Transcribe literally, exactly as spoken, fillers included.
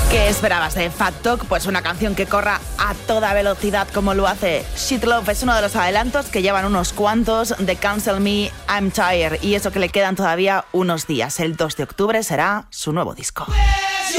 ¿Qué esperabas de Fat Talk? Pues una canción que corra a toda velocidad como lo hace Shit Love. Es uno de los adelantos que llevan unos cuantos de Cancel Me, I'm Tired. Y eso que le quedan todavía unos días. El dos de octubre será su nuevo disco.